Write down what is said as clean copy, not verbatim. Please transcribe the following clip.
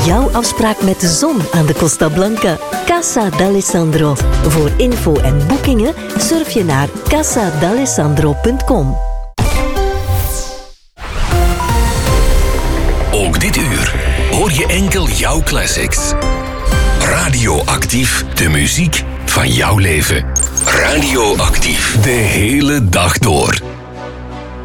jouw afspraak met de zon aan de Costa Blanca. Casa d'Alessandro. Voor info en boekingen surf je naar casadalessandro.com. Ook dit uur hoor je enkel jouw classics. Radioactief, de muziek van jouw leven. Radioactief, de hele dag door.